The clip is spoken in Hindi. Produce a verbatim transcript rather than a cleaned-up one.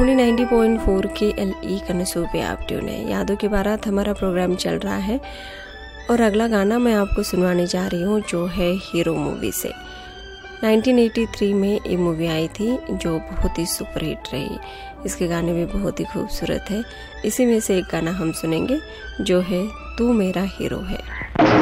नब्बे पॉइंट चार के एल ई कनसू पे आप ट्यून है। यादों की बारात हमारा प्रोग्राम चल रहा है और अगला गाना मैं आपको सुनवाने जा रही हूँ जो है हीरो मूवी से। उन्नीस सौ तिरासी में ये मूवी आई थी जो बहुत ही सुपरहिट रही। इसके गाने भी बहुत ही खूबसूरत है। इसी में से एक गाना हम सुनेंगे जो है तू मेरा हीरो है।